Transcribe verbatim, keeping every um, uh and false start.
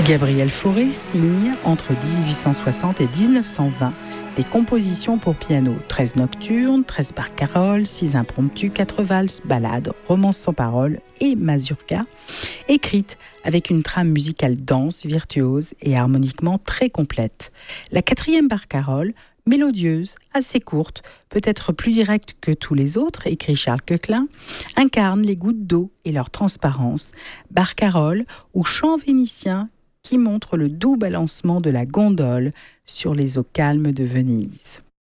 Gabriel Fauré signe entre dix-huit cent soixante et dix-neuf cent vingt des compositions pour piano, treize nocturnes, treize barcaroles, six impromptus, quatre valses, ballades, romances sans paroles et mazurka, écrites avec une trame musicale dense, virtuose et harmoniquement très complète. La quatrième barcarole, mélodieuse, assez courte, peut-être plus directe que tous les autres, écrit Charles Koechlin, incarne les gouttes d'eau et leur transparence, barcaroles ou chant vénitien qui montre le doux balancement de la gondole sur les eaux calmes de Venise.